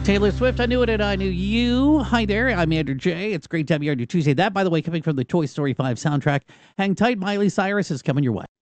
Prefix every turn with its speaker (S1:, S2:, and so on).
S1: Taylor Swift, I knew it and I knew you. Hi there, I'm Andrew J. It's great to have you on your Tuesday. That, by the way, coming from the Toy Story 5 soundtrack. Hang tight, Miley Cyrus is coming your way.